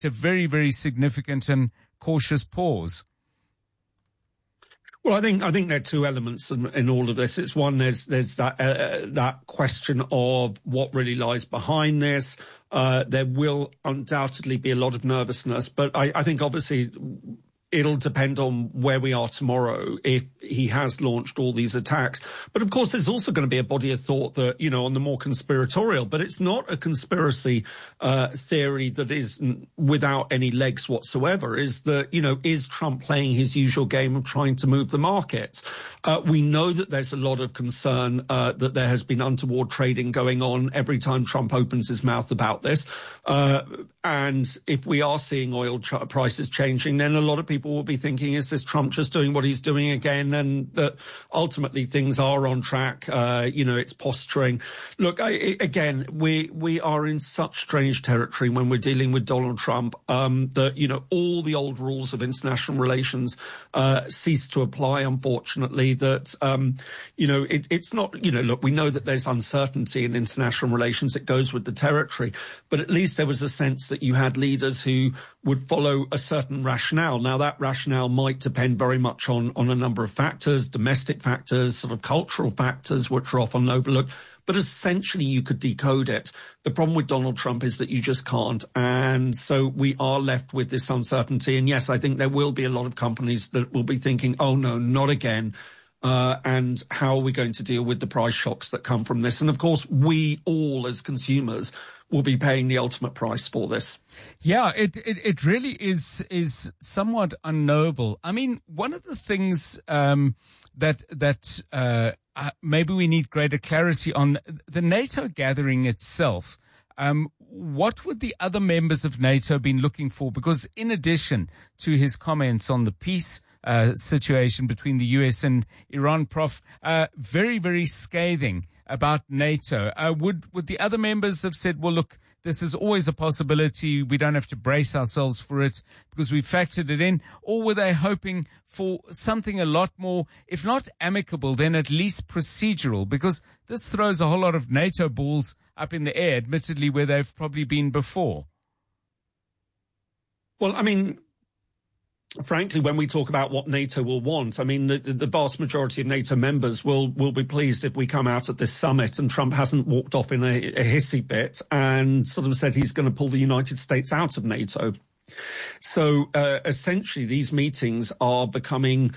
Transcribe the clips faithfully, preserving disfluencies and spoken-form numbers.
a very, very significant and cautious pause? Well, I think I think there are two elements in, in all of this. It's one, there's there's that uh, that question of what really lies behind this. Uh, there will undoubtedly be a lot of nervousness, but I, I think obviously it'll depend on where we are tomorrow if he has launched all these attacks. But of course, there's also going to be a body of thought that, you know, on the more conspiratorial, but it's not a conspiracy uh, theory that is without any legs whatsoever, is that, you know, is Trump playing his usual game of trying to move the markets? Uh, we know that there's a lot of concern uh, that there has been untoward trading going on every time Trump opens his mouth about this. Uh, and if we are seeing oil ch- prices changing, then a lot of people will be thinking, is this Trump just doing what he's doing again? And that ultimately things are on track. Uh, you know, it's posturing. Look, I, again, we, we are in such strange territory when we're dealing with Donald Trump, um, that, you know, all the old rules of international relations, uh, cease to apply, unfortunately, that, um, you know, it, it's not, you know, look, we know that there's uncertainty in international relations. It goes with the territory, but at least there was a sense that you had leaders who would follow a certain rationale. Now, that rationale might depend very much on, on a number of factors, domestic factors, sort of cultural factors, which are often overlooked. But essentially, you could decode it. The problem with Donald Trump is that you just can't. And so we are left with this uncertainty. And yes, I think there will be a lot of companies that will be thinking, oh, no, not again. Uh, and how are we going to deal with the price shocks that come from this? And of course, we all as consumers will be paying the ultimate price for this. Yeah, it, it, it really is, is somewhat unknowable. I mean, one of the things, um, that, that, uh, uh, maybe we need greater clarity on the NATO gathering itself. Um, what would the other members of NATO been looking for? Because in addition to his comments on the peace uh, situation between the U S and Iran, Prof, uh, very, very scathing about NATO. Uh, would, would the other members have said, well, look, this is always a possibility. We don't have to brace ourselves for it because we've factored it in. Or were they hoping for something a lot more, if not amicable, then at least procedural? Because this throws a whole lot of NATO balls up in the air, admittedly, where they've probably been before. Well, I mean, frankly, when we talk about what NATO will want, I mean, the, the vast majority of NATO members will, will be pleased if we come out at this summit and Trump hasn't walked off in a, a hissy fit and sort of said he's going to pull the United States out of NATO. So, uh, essentially, these meetings are becoming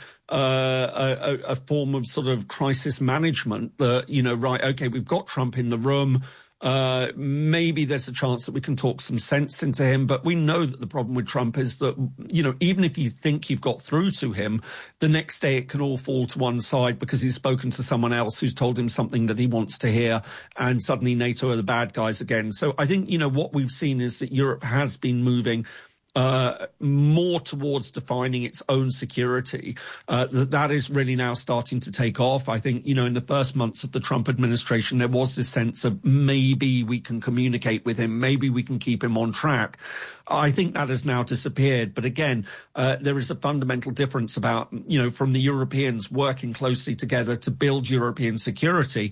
uh, a, a form of sort of crisis management that, you know, right, okay, we've got Trump in the room. Uh, maybe there's a chance that we can talk some sense into him, but we know that the problem with Trump is that, you know, even if you think you've got through to him, the next day it can all fall to one side because he's spoken to someone else who's told him something that he wants to hear, and suddenly NATO are the bad guys again. So I think, you know, what we've seen is that Europe has been moving Uh, more towards defining its own security. Uh, that that is really now starting to take off. I think, you know, in the first months of the Trump administration, there was this sense of maybe we can communicate with him, maybe we can keep him on track. I think that has now disappeared. But again, uh, there is a fundamental difference about, you know, from the Europeans working closely together to build European security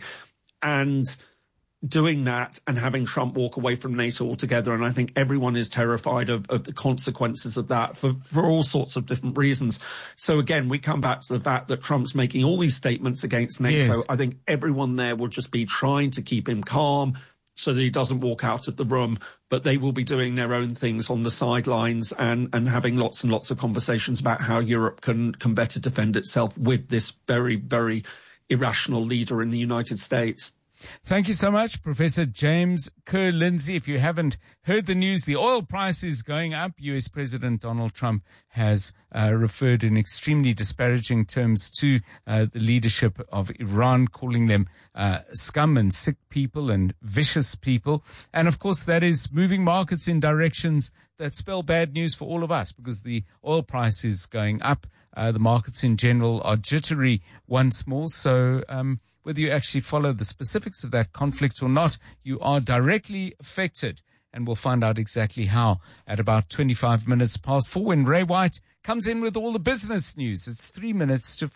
and doing that and having Trump walk away from NATO altogether. And I think everyone is terrified of, of the consequences of that for, for all sorts of different reasons. So again, we come back to the fact that Trump's making all these statements against NATO. Yes. I think everyone there will just be trying to keep him calm so that he doesn't walk out of the room, but they will be doing their own things on the sidelines and, and having lots and lots of conversations about how Europe can, can better defend itself with this very, very irrational leader in the United States. Thank you so much, Professor James Kerr Lindsay. If you haven't heard the news, the oil price is going up. U S President Donald Trump has uh, referred in extremely disparaging terms to uh, the leadership of Iran, calling them uh, scum and sick people and vicious people. And of course, that is moving markets in directions that spell bad news for all of us because the oil price is going up. Uh, the markets in general are jittery once more. So, um, whether you actually follow the specifics of that conflict or not, you are directly affected. And we'll find out exactly how at about twenty-five minutes past four when Ray White comes in with all the business news. It's three minutes to four.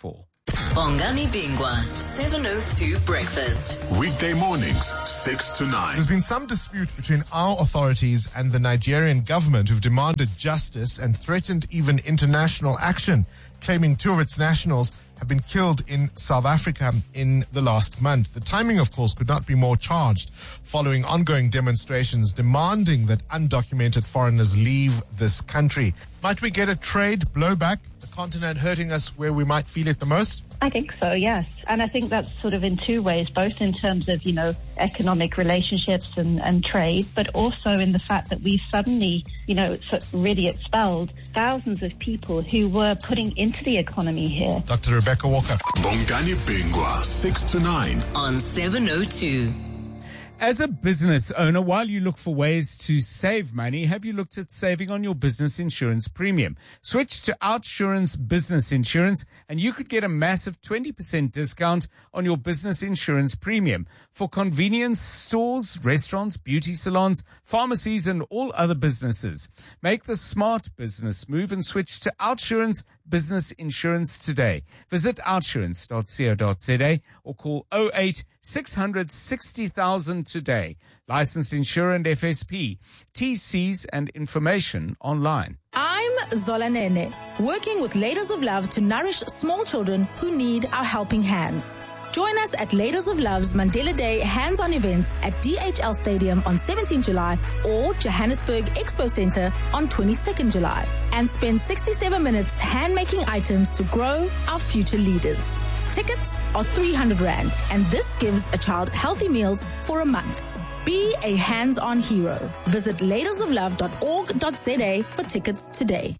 Bongani Bingwa, seven oh two Breakfast. Weekday mornings, six to nine. There's been some dispute between our authorities and the Nigerian government, who've demanded justice and threatened even international action, claiming two of its nationals have been killed in South Africa in the last month. The timing, of course, could not be more charged following ongoing demonstrations demanding that undocumented foreigners leave this country. Might we get a trade blowback, the continent hurting us where we might feel it the most? I think so, yes. And I think that's sort of in two ways, both in terms of, you know, economic relationships and, and trade, but also in the fact that we've suddenly, you know, really expelled thousands of people who were putting into the economy here. Doctor Rebecca Walker. Bongani Bingwa, six to nine. On seven oh two. As a business owner, while you look for ways to save money, have you looked at saving on your business insurance premium? Switch to Outsurance Business Insurance and you could get a massive twenty percent discount on your business insurance premium for convenience stores, restaurants, beauty salons, pharmacies, and all other businesses. Make the smart business move and switch to Outsurance Business Insurance today. Visit outsurance dot co dot za or call oh eight six hundred sixty thousand today. Licensed insurer and F S P. T Cs and information online. I'm Zola Nene, working with Ladies of Love to nourish small children who need our helping hands. Join us at Ladies of Love's Mandela Day hands-on events at D H L Stadium on seventeenth July or Johannesburg Expo Center on twenty-second July. And spend sixty-seven minutes hand-making items to grow our future leaders. Tickets are three hundred rand, and this gives a child healthy meals for a month. Be a hands-on hero. Visit ladies of love dot org dot za for tickets today.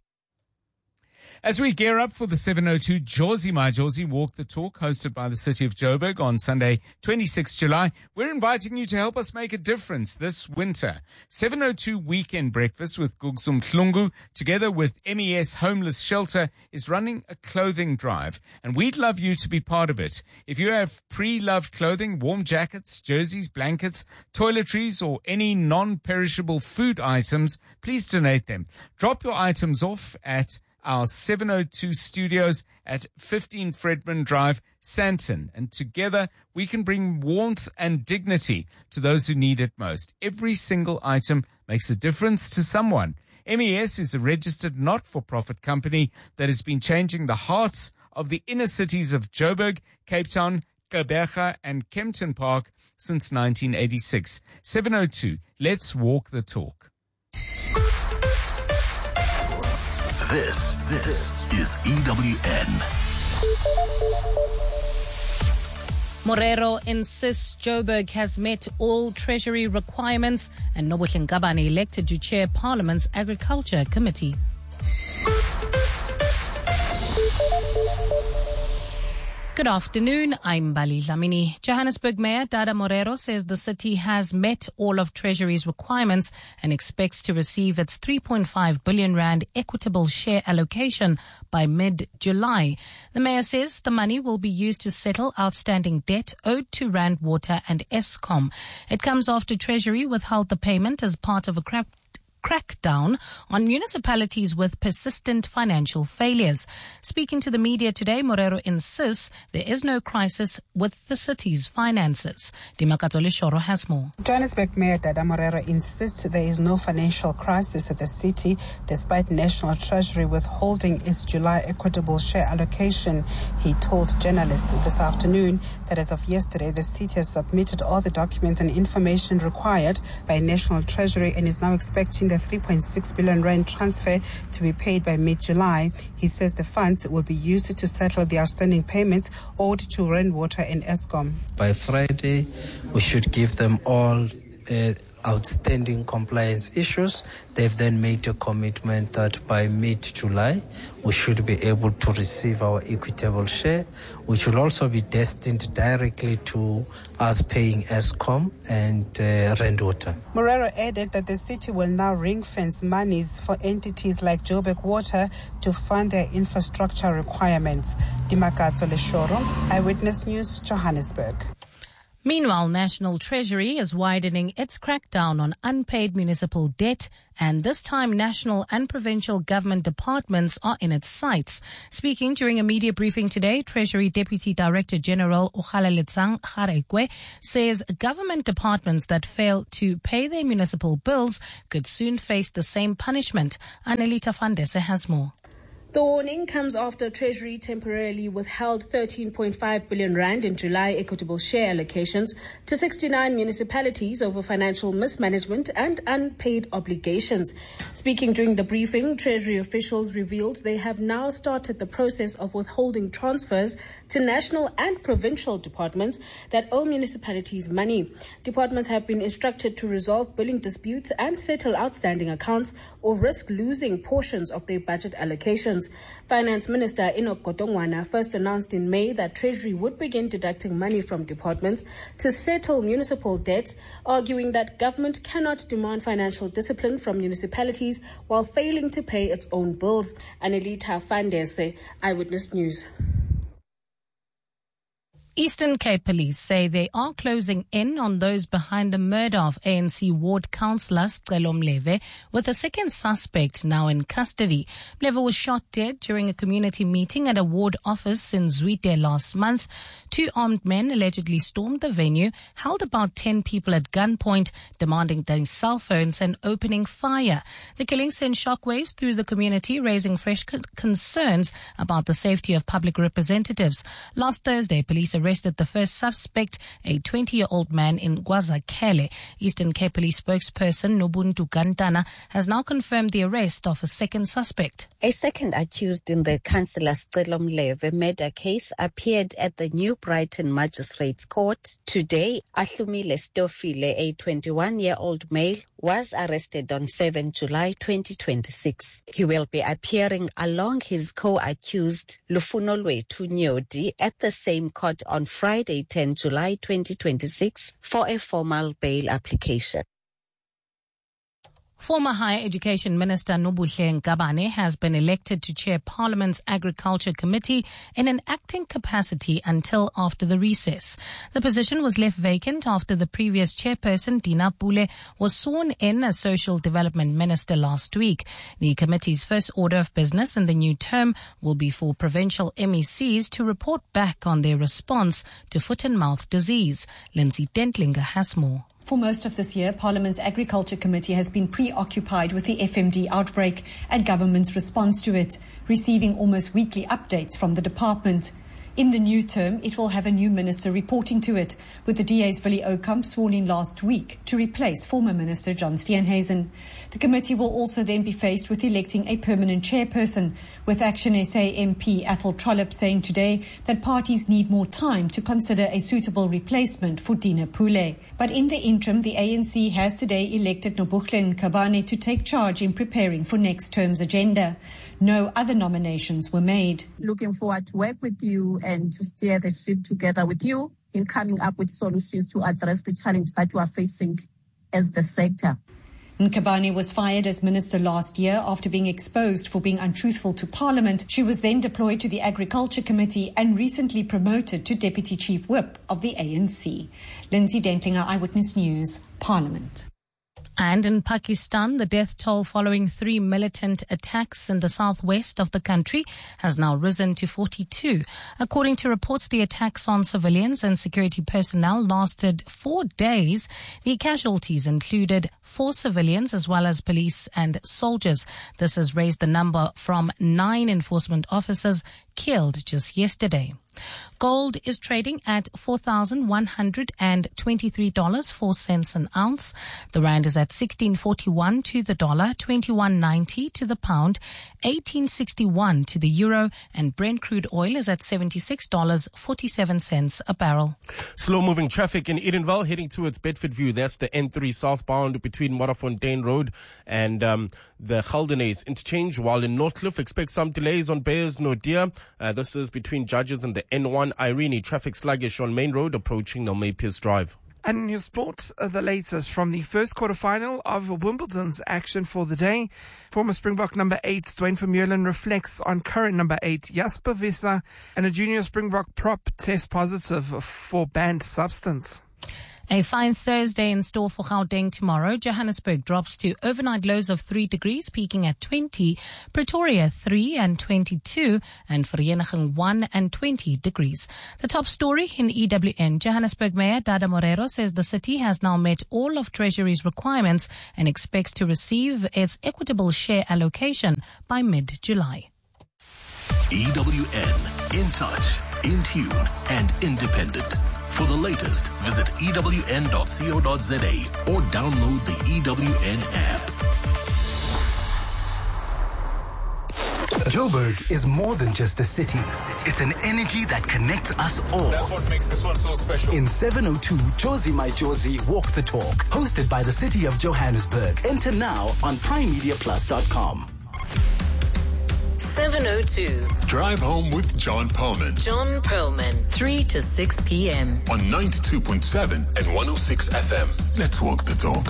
As we gear up for the seven oh two Jozi My Jozi Walk the Talk hosted by the City of Joburg on Sunday, twenty-sixth July, we're inviting you to help us make a difference this winter. seven oh two Weekend Breakfast with Gugzum Hlungu, together with M E S Homeless Shelter, is running a clothing drive, and we'd love you to be part of it. If you have pre-loved clothing, warm jackets, jerseys, blankets, toiletries, or any non-perishable food items, please donate them. Drop your items off at our seven oh two studios at fifteen Fredman Drive, Sandton. And together we can bring warmth and dignity to those who need it most. Every single item makes a difference to someone. M E S is a registered not-for-profit company that has been changing the hearts of the inner cities of Joburg, Cape Town, Gqeberha and Kempton Park since nineteen eighty-six. seven oh two, let's walk the talk. This, this is E W N. Morero insists Joburg has met all treasury requirements, and Nobuhle Ngabane elected to chair Parliament's Agriculture Committee. Good afternoon, I'm Bali Dlamini. Johannesburg Mayor Dada Morero says the city has met all of Treasury's requirements and expects to receive its three point five billion rand equitable share allocation by mid-July. The mayor says the money will be used to settle outstanding debt owed to Rand Water and Eskom. It comes after Treasury withheld the payment as part of a crack crackdown on municipalities with persistent financial failures. Speaking to the media today, Morero insists there is no crisis with the city's finances. Dimakato Leshoro has more. Johannesburg Mayor Dada Morero insists there is no financial crisis at the city despite National Treasury withholding its July equitable share allocation. He told journalists this afternoon that as of yesterday, the city has submitted all the documents and information required by National Treasury and is now expecting the three point six billion rand transfer to be paid by mid-July. He says the funds will be used to settle the outstanding payments owed to Rand Water and Eskom. By Friday, we should give them all uh, outstanding compliance issues. They've then made a commitment that by mid-July, we should be able to receive our equitable share, which will also be destined directly to us paying Eskom and uh, Rand Water. Morero added that the city will now ring-fence monies for entities like Joburg Water to fund their infrastructure requirements. Dimakato Leshoro, Eyewitness News, Johannesburg. Meanwhile, National Treasury is widening its crackdown on unpaid municipal debt, and this time national and provincial government departments are in its sights. Speaking during a media briefing today, Treasury Deputy Director General Ukgalaletsang Garekwe says government departments that fail to pay their municipal bills could soon face the same punishment. Anelita Fandese has more. The warning comes after Treasury temporarily withheld thirteen point five billion rand in July equitable share allocations to sixty-nine municipalities over financial mismanagement and unpaid obligations. Speaking during the briefing, Treasury officials revealed they have now started the process of withholding transfers to national and provincial departments that owe municipalities money. Departments have been instructed to resolve billing disputes and settle outstanding accounts or risk losing portions of their budget allocations. Finance Minister Enoch Godongwana first announced in May that Treasury would begin deducting money from departments to settle municipal debt, arguing that government cannot demand financial discipline from municipalities while failing to pay its own bills. Anelita Fandese, Eyewitness News. Eastern Cape Police say they are closing in on those behind the murder of A N C ward councillor Sicelo Mleve, with a second suspect now in custody. Mleve was shot dead during a community meeting at a ward office in Zwide last month. Two armed men allegedly stormed the venue, held about ten people at gunpoint, demanding their cell phones and opening fire. The killing sent shockwaves through the community, raising fresh concerns about the safety of public representatives. Last Thursday, police arrested arrested the first suspect, a twenty-year-old man in Guazakele. Eastern Cape Police spokesperson Nobuntu Gantana has now confirmed the arrest of a second suspect. A second accused in the Councillor Sicelo Mleve murder case appeared at the New Brighton Magistrates Court today. Ahlumile Stofile, a twenty-one-year-old male, was arrested on the seventh of July twenty twenty-six. He will be appearing along his co-accused Lufunolwethu Nyodi at the same court on Friday, the tenth of July twenty twenty-six, for a formal bail application. Former Higher Education Minister Nobuhle Ngabane has been elected to chair Parliament's Agriculture Committee in an acting capacity until after the recess. The position was left vacant after the previous chairperson, Dina Pule, was sworn in as Social Development Minister last week. The committee's first order of business in the new term will be for provincial M E Cs to report back on their response to foot and mouth disease. Lindsay Dentlinger has more. For most of this year, Parliament's Agriculture Committee has been preoccupied with the F M D outbreak and government's response to it, receiving almost weekly updates from the department. In the new term, it will have a new minister reporting to it, with the D A's Willie Oukamp sworn in last week to replace former Minister John Steenhuisen. The committee will also then be faced with electing a permanent chairperson, with Action S A M P Athol Trollip saying today that parties need more time to consider a suitable replacement for Dina Pule. But in the interim, the A N C has today elected Nobuhle Ngabane to take charge in preparing for next term's agenda. No other nominations were made. Looking forward to work with you and to steer the ship together with you in coming up with solutions to address the challenge that you are facing as the sector. Ngabane was fired as minister last year after being exposed for being untruthful to Parliament. She was then deployed to the Agriculture Committee and recently promoted to Deputy Chief Whip of the A N C. Lindsay Dentlinger, Eyewitness News, Parliament. And in Pakistan, the death toll following three militant attacks in the southwest of the country has now risen to forty-two. According to reports, the attacks on civilians and security personnel lasted four days. The casualties included four civilians as well as police and soldiers. This has raised the number from nine enforcement officers killed just yesterday. Gold is trading at four thousand one hundred twenty-three dollars and four cents an ounce. The rand is at sixteen forty-one to the dollar, twenty-one ninety to the pound, eighteen sixty-one to the euro, and Brent crude oil is at seventy-six dollars and forty-seven cents a barrel. Slow-moving traffic in Edenville heading towards Bedford View. That's the N three southbound between Modderfontein Road and um, the Geldenays interchange. While in Northcliffe, expect some delays on Beyers Nordia. Uh, this is between Judges and the N one Irene. Traffic sluggish on Main Road approaching Nelmapiers Drive. And in your sport, uh, the latest from the first quarterfinal of Wimbledon's action for the day. Former Springbok number eight, Dwayne Vermeulen, reflects on current number eight, Jasper Visser, and a junior Springbok prop test positive for banned substance. A fine Thursday in store for Gauteng tomorrow. Johannesburg drops to overnight lows of three degrees, peaking at twenty. Pretoria three and twenty-two, and Vereeniging one and twenty degrees. The top story in E W N. Johannesburg Mayor Dada Morero says the city has now met all of Treasury's requirements and expects to receive its equitable share allocation by mid-July. E W N, in touch, in tune, and independent. For the latest, visit E W N dot co dot za or download the E W N app. Joburg is more than just a city. It's an energy that connects us all. That's what makes this one so special. In seven oh two, Jozi My Jozi Walk the Talk, hosted by the City of Johannesburg. Enter now on prime media plus dot com. seven oh two. Drive Home with John Perlman. John Perlman, three to six p.m. on ninety-two point seven and one oh six F M. Let's walk the talk.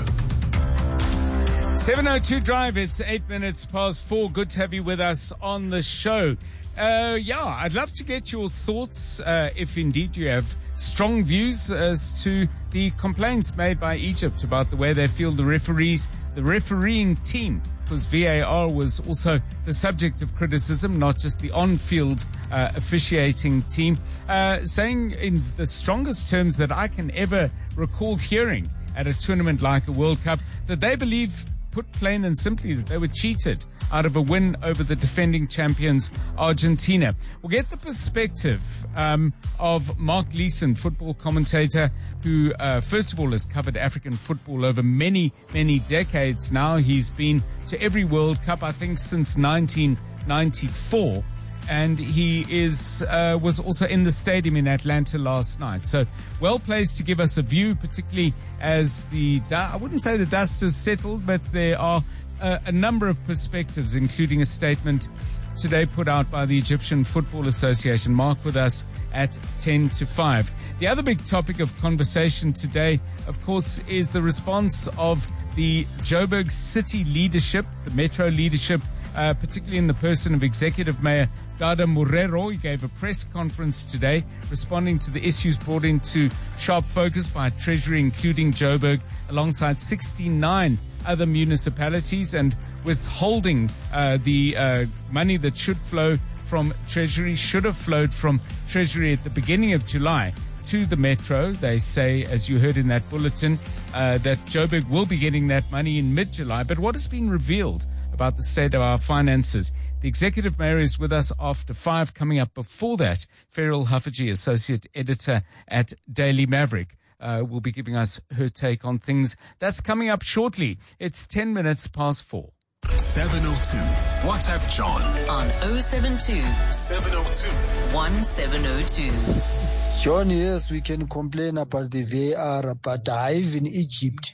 seven oh two Drive, it's eight minutes past four. Good to have you with us on the show. Uh, yeah, I'd love to get your thoughts, uh, if indeed you have strong views as to the complaints made by Egypt about the way they feel the referees, the refereeing team, because V A R was also the subject of criticism, not just the on-field uh, officiating team, uh, saying in the strongest terms that I can ever recall hearing at a tournament like a World Cup, that they believe, put plain and simply, that they were cheated out of a win over the defending champions, Argentina. We'll get the perspective um, of Mark Leeson, football commentator, who, uh, first of all, has covered African football over many, many decades now. He's been to every World Cup, I think, since nineteen ninety-four. And he is uh, was also in the stadium in Atlanta last night. So well placed to give us a view, particularly as the, I wouldn't say the dust has settled, but there are uh, a number of perspectives, including a statement today put out by the Egyptian Football Association. Mark with us at ten to five. The other big topic of conversation today, of course, is the response of the Joburg City leadership, the Metro leadership, uh, particularly in the person of Executive Mayor Dada Morero. He gave a press conference today responding to the issues brought into sharp focus by Treasury, including Joburg, alongside sixty-nine other municipalities, and withholding uh, the uh, money that should flow from Treasury, should have flowed from Treasury at the beginning of July to the Metro. They say, as you heard in that bulletin, uh, that Joburg will be getting that money in mid-July. But what has been revealed about the state of our finances? The Executive Mayor is with us after five. Coming up before that, Ferrell Haffajee, Associate Editor at Daily Maverick, uh, will be giving us her take on things. That's coming up shortly. It's ten minutes past four. seven oh two. WhatsApp John on oh seven two, seven oh two, one seven oh two. John, yes, we can complain about the V A R, but even Egypt,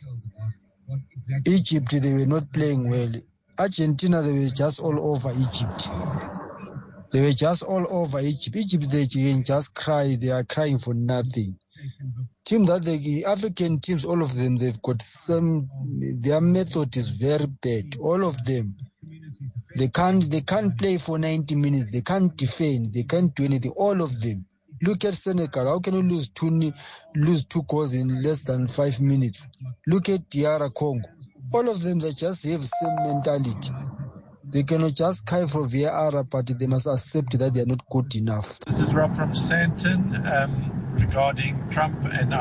Egypt, they were not playing well. Argentina, they were just all over Egypt. They were just all over Egypt. Egypt, they can just cry. They are crying for nothing. Team that the African teams, all of them, they've got some. Their method is very bad. All of them. They can't. They can't play for ninety minutes. They can't defend. They can't do anything. All of them. Look at Senegal. How can you lose two lose two goals in less than five minutes? Look at D R Congo. All of them, they just have the same mentality. They cannot just cry for V A R, but they must accept that they are not good enough. This is Rob from Santon. Um, regarding Trump and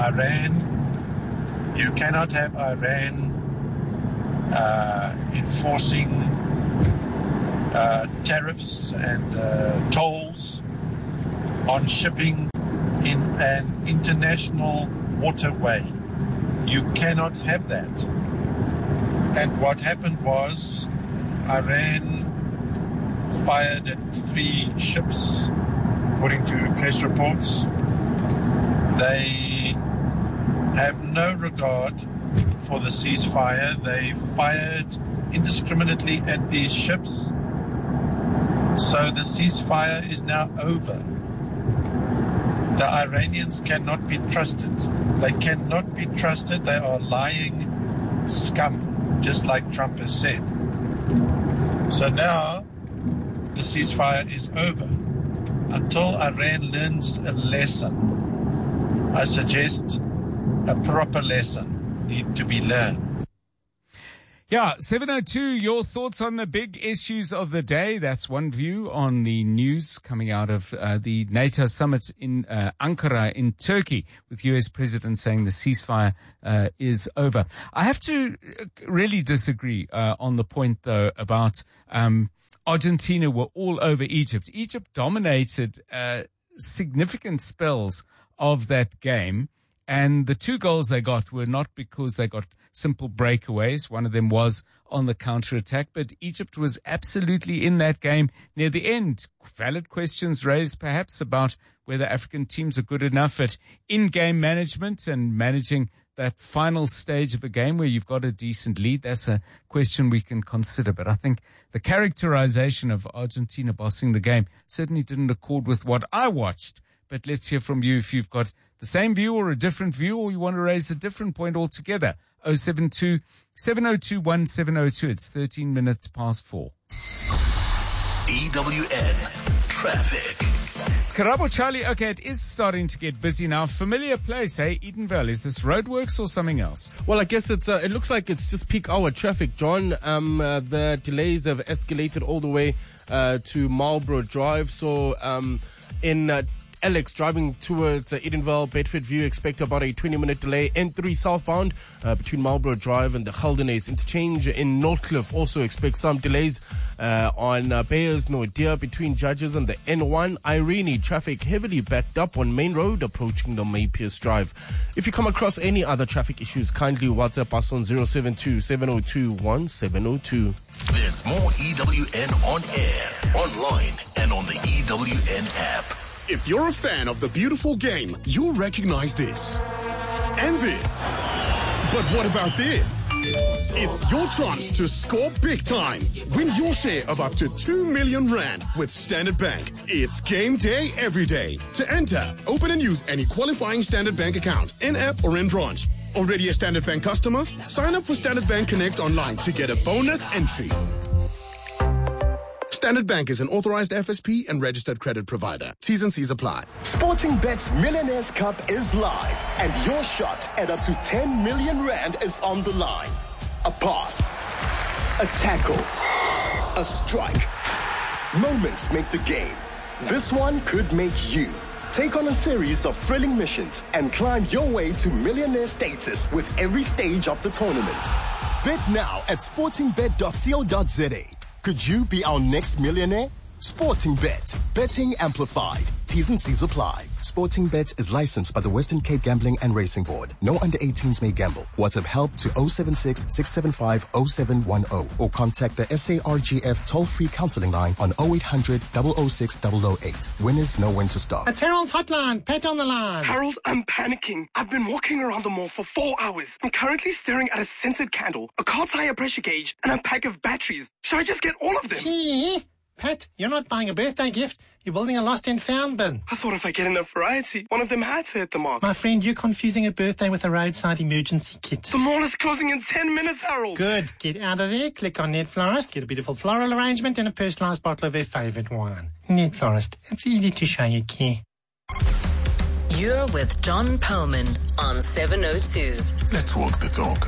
Iran, you cannot have Iran uh, enforcing uh, tariffs and uh, tolls on shipping in an international waterway. You cannot have that. And what happened was Iran fired at three ships, according to press reports. They have no regard for the ceasefire. They fired indiscriminately at these ships. So the ceasefire is now over. The Iranians cannot be trusted. They cannot be trusted. They are lying scum, just like Trump has said. So now the ceasefire is over. Until Iran learns a lesson, I suggest a proper lesson need to be learned. Yeah, seven oh two, your thoughts on the big issues of the day. That's one view on the news coming out of uh, the NATO summit in uh, Ankara in Turkey, with U S President saying the ceasefire uh, is over. I have to really disagree uh, on the point, though, about um, Argentina were all over Egypt. Egypt dominated uh, significant spells of that game. And the two goals they got were not because they got simple breakaways. One of them was on the counter-attack, but Egypt was absolutely in that game near the end. Valid questions raised perhaps about whether African teams are good enough at in-game management and managing that final stage of a game where you've got a decent lead. That's a question we can consider. But I think the characterization of Argentina bossing the game certainly didn't accord with what I watched. But let's hear from you if you've got the same view or a different view, or you want to raise a different point altogether. oh seven two, seven oh two, one seven oh two. It's thirteen minutes past four. E W N Traffic. Karabo Charlie, okay, it is starting to get busy now. Familiar place, hey, Edenvale. Is this roadworks or something else? Well, I guess it's. Uh, it looks like it's just peak hour traffic, John. Um, uh, the delays have escalated all the way uh, to Marlborough Drive. So, um, in uh, Alex driving towards uh, Edenvale, Bedford View, expect about a twenty minute delay. N three southbound uh, between Marlborough Drive and the Geldenes interchange in Northcliffe. Also expect some delays uh, on uh, Beyers Nordia between Judges and the N one. Irene, traffic heavily backed up on Main Road approaching the Maypierce Drive. If you come across any other traffic issues, kindly WhatsApp us on zero seven two, seven oh two, one seven oh two. There's more E W N on air, online, and on the E W N app. If you're a fan of the beautiful game, you'll recognize this. And this. But what about this? It's your chance to score big time. Win your share of up to two million rand with Standard Bank. It's game day every day. To enter, open and use any qualifying Standard Bank account, in-app or in branch. Already a Standard Bank customer? Sign up for Standard Bank Connect online to get a bonus entry. Standard Bank is an authorized F S P and registered credit provider. T's and C's apply. Sporting Bet's Millionaires Cup is live, and your shot at up to ten million rand is on the line. A pass, a tackle, a strike. Moments make the game. This one could make you. Take on a series of thrilling missions and climb your way to millionaire status with every stage of the tournament. Bet now at sporting bet dot co dot za. Could you be our next millionaire? Sporting Bet. Betting amplified. T's and C's apply. Sporting Bet is licensed by the Western Cape Gambling and Racing Board. No under eighteens may gamble. WhatsApp help to oh seven six, six seven five, oh seven one oh or contact the S A R G F toll-free counseling line on oh eight hundred, oh oh six, oh oh eight. Winners know when to stop. It's Harold Hotline. Pat on the line. Harold, I'm panicking. I've been walking around the mall for four hours. I'm currently staring at a scented candle, a car tire pressure gauge, and a pack of batteries. Should I just get all of them? Gee, Pat, you're not buying a birthday gift. You're building a lost and found bin. I thought if I get enough variety, one of them had to hit the mark. My friend, you're confusing a birthday with a roadside emergency kit. The mall is closing in ten minutes, Harold. Good. Get out of there. Click on Net Florist. Get a beautiful floral arrangement and a personalised bottle of their favourite wine. Net Florist. It's easy to show you care. You're with John Perlman on seven oh two. Let's walk the talk.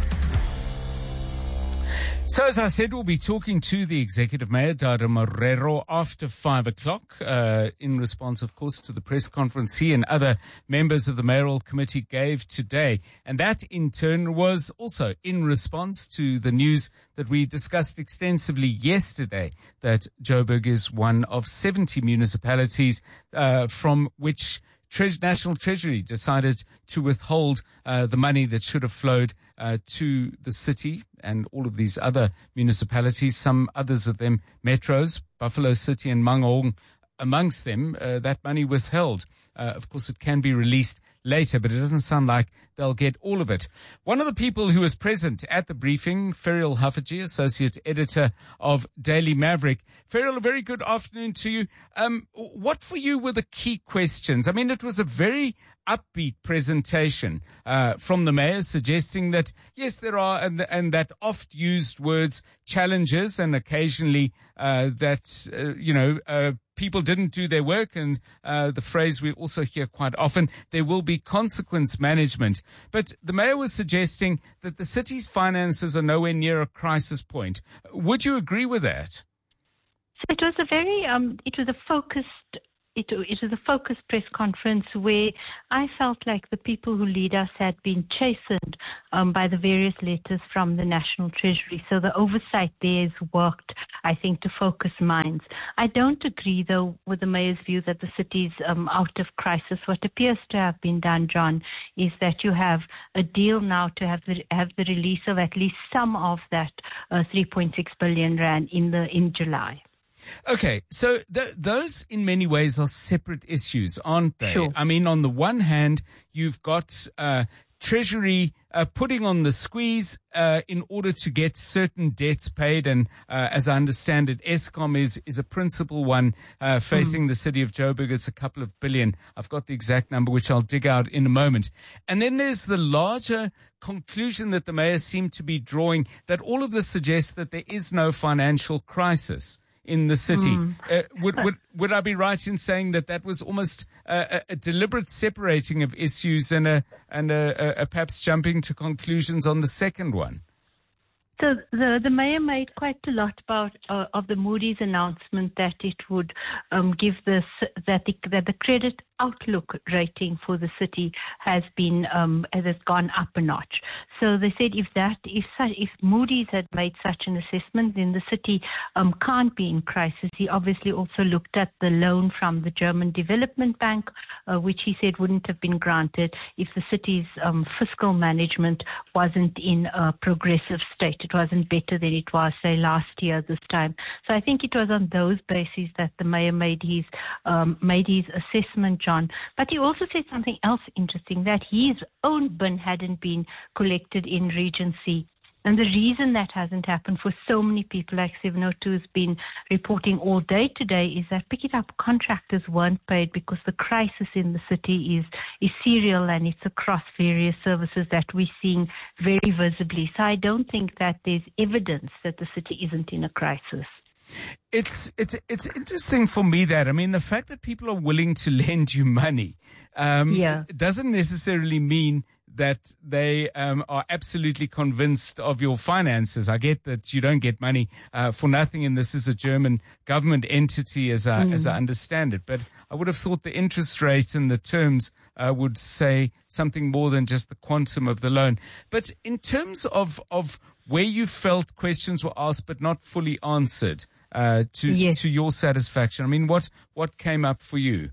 So, as I said, we'll be talking to the Executive Mayor, Dada Marrero, after five o'clock, uh, in response, of course, to the press conference he and other members of the mayoral committee gave today. And that, in turn, was also in response to the news that we discussed extensively yesterday, that Joburg is one of seventy municipalities uh, from which Tre- National Treasury decided to withhold uh, the money that should have flowed uh, to the city and all of these other municipalities, some others of them metros, Buffalo City and Mangaung amongst them, uh, that money withheld. Uh, of course, it can be released later, but it doesn't sound like they'll get all of it. One of the people who was present at the briefing, Ferial Haffajee, Associate Editor of Daily Maverick. Ferial, a very good afternoon to you. Um, what for you were the key questions? I mean, it was a very upbeat presentation uh, from the mayor, suggesting that, yes, there are, and, and that oft-used words, challenges, and occasionally uh, that, uh, you know, uh, people didn't do their work, and uh, the phrase we also hear quite often, there will be be consequence management. But the mayor was suggesting that the city's finances are nowhere near a crisis point. Would you agree with that? So it was a very, um, it was a focused It, it was a focused press conference where I felt like the people who lead us had been chastened um, by the various letters from the National Treasury. So the oversight there has worked, I think, to focus minds. I don't agree, though, with the mayor's view that the city's um, out of crisis. What appears to have been done, John, is that you have a deal now to have the, have the release of at least some of that uh, three point six billion rand in the in July. Okay, so th- those in many ways are separate issues, aren't they? Sure. I mean, on the one hand, you've got uh, Treasury uh, putting on the squeeze uh, in order to get certain debts paid, and uh, as I understand it, Eskom is is a principal one uh, facing mm. the city of Joburg. It's a couple of billion. I've got the exact number, which I'll dig out in a moment. And then there's the larger conclusion that the mayor seemed to be drawing, that all of this suggests that there is no financial crisis in the city. Mm. Uh, would, would, would I be right in saying that that was almost a, a, a deliberate separating of issues and a, and a, a, a perhaps jumping to conclusions on the second one? So the, the mayor made quite a lot about uh, of the Moody's announcement that it would um, give this that the that the credit outlook rating for the city has been um, has gone up a notch. So they said if that if if Moody's had made such an assessment, then the city um, can't be in crisis. He obviously also looked at the loan from the German Development Bank, uh, which he said wouldn't have been granted if the city's um, fiscal management wasn't in a progressive state. It wasn't better than it was, say, last year this time. So I think it was on those bases that the mayor made his um, made his assessment, John. But he also said something else interesting, that his own bin hadn't been collected in Regency. And the reason that hasn't happened for so many people, like seven oh two has been reporting all day today, is that Pick It Up contractors weren't paid because the crisis in the city is, is serial, and it's across various services that we're seeing very visibly. So I don't think that there's evidence that the city isn't in a crisis. It's it's it's interesting for me that, I mean, the fact that people are willing to lend you money um, yeah. doesn't necessarily mean that they um, are absolutely convinced of your finances. I get that you don't get money uh, for nothing, and this is a German government entity, as I, mm. as I understand it. But I would have thought the interest rate and the terms uh, would say something more than just the quantum of the loan. But in terms of of where you felt questions were asked but not fully answered uh, to yes. to your satisfaction, I mean, what what came up for you?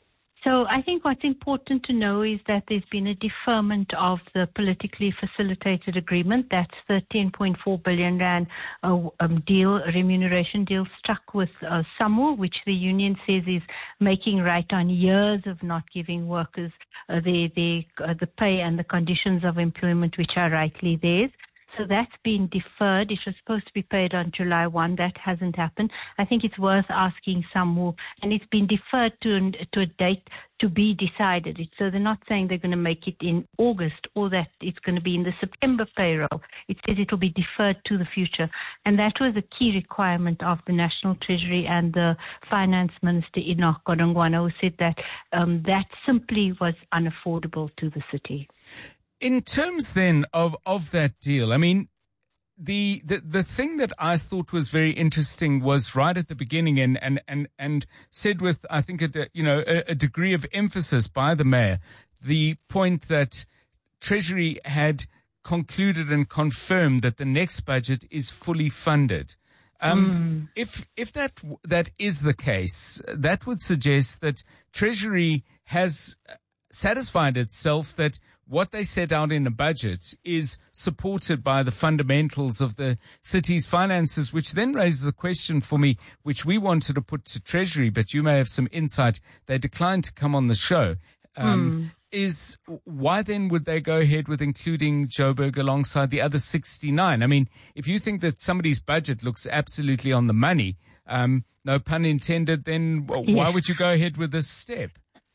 So I think what's important to know is that there's been a deferment of the politically facilitated agreement. That's the ten point four billion rand uh, um, deal, remuneration deal struck with uh, SAMWU, which the union says is making right on years of not giving workers uh, the, the, uh, the pay and the conditions of employment which are rightly theirs. So that's been deferred. It was supposed to be paid on July first. That hasn't happened. I think it's worth asking some more. And it's been deferred to, to a date to be decided. So they're not saying they're going to make it in August or that it's going to be in the September payroll. It says it will be deferred to the future. And that was a key requirement of the National Treasury and the Finance Minister, Enoch Godongwana, who said that um, that simply was unaffordable to the city. In terms then of, of that deal, I mean, the, the the thing that I thought was very interesting was right at the beginning and and and, and said with, I think, a, you know, a, a degree of emphasis by the mayor, the point that Treasury had concluded and confirmed that the next budget is fully funded. Um, mm. If if that that is the case, that would suggest that Treasury has satisfied itself that what they set out in the budget is supported by the fundamentals of the city's finances, which then raises a question for me, which we wanted to put to Treasury, but you may have some insight. They declined to come on the show. Um, mm. Is why then would they go ahead with including Joburg alongside the other sixty-nine? I mean, if you think that somebody's budget looks absolutely on the money, um, no pun intended, then why yeah. would you go ahead with this step?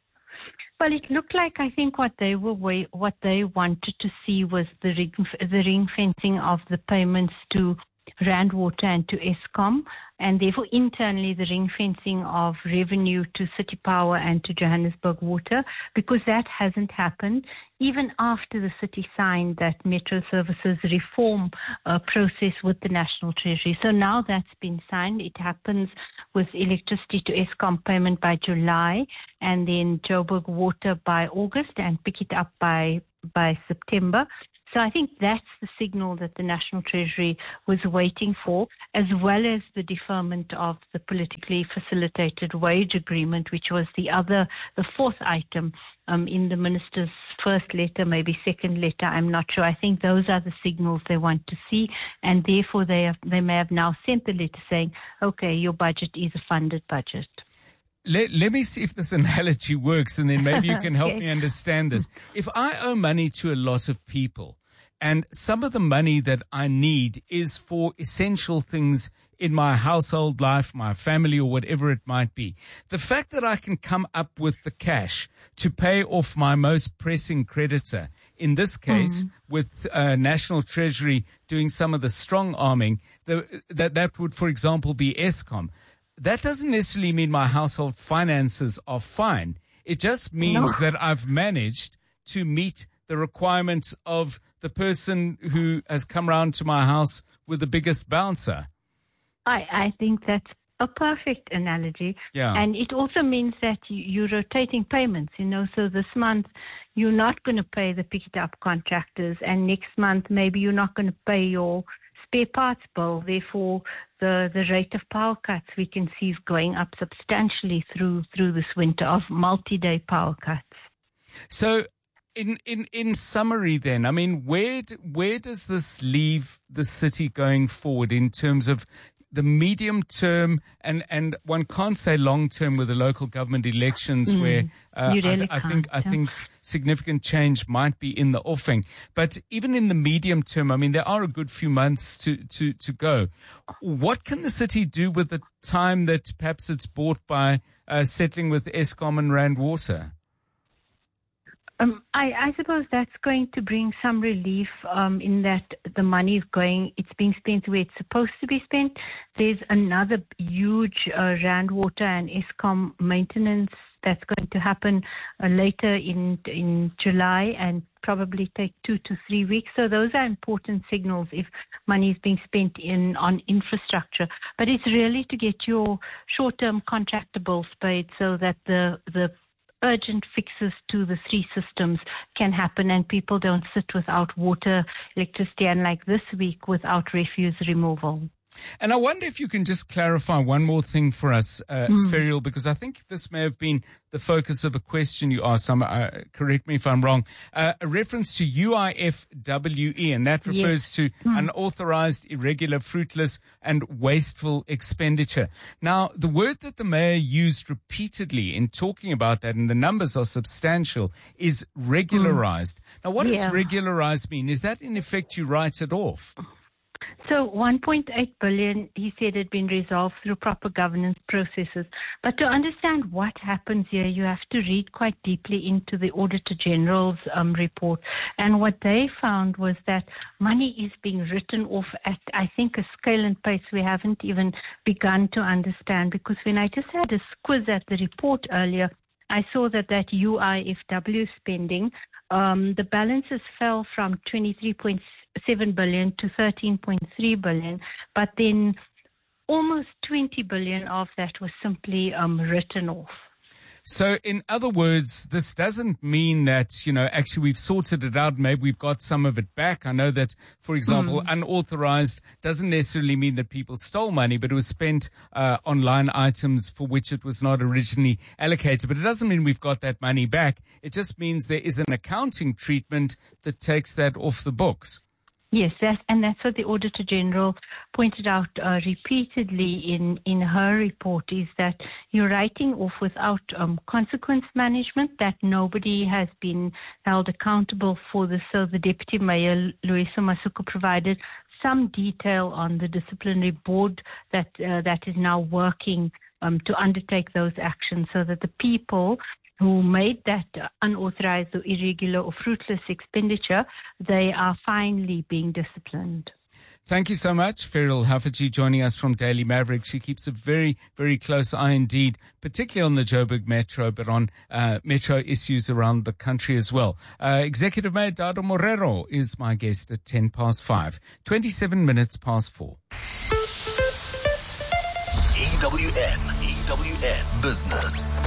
Well, it looked like, I think, what they were what they wanted to see was the ring, the ring fencing of the payments to Rand Water and to Eskom, and therefore internally the ring fencing of revenue to City Power and to Johannesburg Water, because that hasn't happened even after the city signed that Metro Services reform uh, process with the National Treasury. So now that's been signed. It happens with electricity to Eskom payment by July, and then Joburg Water by August, and pick it up by by September. So I think that's the signal that the National Treasury was waiting for, as well as the deferment of the politically facilitated wage agreement, which was the other, the fourth item um, in the minister's first letter, maybe second letter, I'm not sure. I think those are the signals they want to see, and therefore they have, they may have now sent the letter saying, okay, your budget is a funded budget. Let, let me see if this analogy works, and then maybe you can help okay. me understand this. If I owe money to a lot of people, and some of the money that I need is for essential things in my household life, my family, or whatever it might be, the fact that I can come up with the cash to pay off my most pressing creditor, in this case, mm. with uh, National Treasury doing some of the strong arming, the, that, that would, for example, be Eskom. That doesn't necessarily mean my household finances are fine. It just means no. that I've managed to meet the requirements of the person who has come round to my house with the biggest bouncer. I, I think that's a perfect analogy. Yeah. And it also means that you, you're rotating payments, you know, so this month you're not going to pay the pick it up contractors, and next month maybe you're not going to pay your spare parts bill. Therefore, the, the rate of power cuts we can see is going up substantially through through this winter of multi-day power cuts. So, in in in summary, then, I mean, where where does this leave the city going forward in terms of the medium term, and, and one can't say long term with the local government elections, mm, where uh, really I, I think I think significant change might be in the offing. But even in the medium term, I mean, there are a good few months to, to, to go. What can the city do with the time that perhaps it's bought by uh, settling with Eskom and Rand Water? Um, I, I suppose that's going to bring some relief um, in that the money is going, it's being spent where it's supposed to be spent. There's another huge uh, Rand Water and Eskom maintenance that's going to happen uh, later in in July and probably take two to three weeks. So those are important signals if money is being spent in on infrastructure. But it's really to get your short-term contractables paid so that the the urgent fixes to the three systems can happen and people don't sit without water, electricity, and like this week without refuse removal. And I wonder if you can just clarify one more thing for us, uh, mm. Ferial, because I think this may have been the focus of a question you asked. Um, uh, correct me if I'm wrong. Uh, a reference to U I F W E, and that refers yes. to mm. unauthorized, irregular, fruitless, and wasteful expenditure. Now, the word that the mayor used repeatedly in talking about that, and the numbers are substantial, is regularized. Mm. Now, what yeah. does regularized mean? Is that, in effect, you write it off? So one point eight billion, he said, had been resolved through proper governance processes. But to understand what happens here, you have to read quite deeply into the Auditor General's um, report. And what they found was that money is being written off at, I think, a scale and pace we haven't even begun to understand. Because when I just had a squiz at the report earlier, I saw that that U I F W spending, um, the balances fell from twenty-three point seven billion to thirteen point three billion, but then almost twenty billion of that was simply um, written off. So, in other words, this doesn't mean that, you know, actually we've sorted it out. Maybe we've got some of it back. I know that, for example, mm. unauthorized doesn't necessarily mean that people stole money, but it was spent uh, on line items for which it was not originally allocated. But it doesn't mean we've got that money back. It just means there is an accounting treatment that takes that off the books. Yes, that, and that's what the Auditor General pointed out uh, repeatedly in, in her report, is that you're writing off without um, consequence management, that nobody has been held accountable for this. So the Deputy Mayor, Loyiso Masuku, provided some detail on the disciplinary board that uh, that is now working um, to undertake those actions so that the people who made that unauthorized or irregular or fruitless expenditure, they are finally being disciplined. Thank you so much, Ferrell Haffajee, joining us from Daily Maverick. She keeps a very, very close eye indeed, particularly on the Joburg Metro, but on uh, metro issues around the country as well. Uh, Executive Mayor Dada Morero is my guest at ten past five, twenty-seven minutes past four. E W N, E W N Business.